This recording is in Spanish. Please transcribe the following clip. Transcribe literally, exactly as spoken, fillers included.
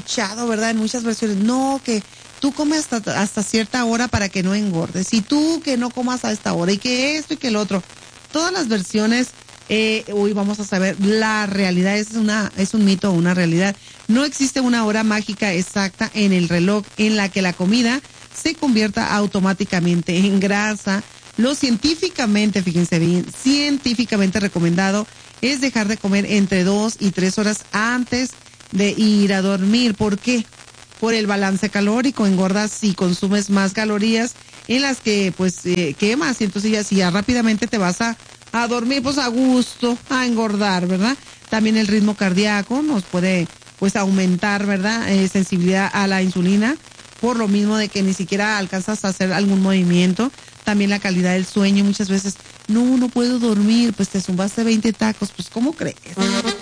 escuchado, ¿verdad? En muchas versiones, no, que tú comes hasta, hasta cierta hora para que no engordes, y tú que no comas a esta hora, y que esto y que el otro. Todas las versiones, eh, hoy vamos a saber la realidad, es una, es un mito o una realidad. No existe una hora mágica exacta en el reloj en la que la comida se convierta automáticamente en grasa. Lo científicamente, fíjense bien, científicamente recomendado es dejar de comer entre dos y tres horas antes de ir a dormir. ¿Por qué? Por el balance calórico. Engordas si consumes más calorías en las que pues eh, quemas, y entonces ya si ya rápidamente te vas a, a dormir pues a gusto, a engordar, ¿verdad? También el ritmo cardíaco nos puede pues aumentar, ¿verdad? Eh, sensibilidad a la insulina, por lo mismo de que ni siquiera alcanzas a hacer algún movimiento. También la calidad del sueño, muchas veces, no, no puedo dormir, pues te zumbaste veinte tacos, pues ¿cómo crees?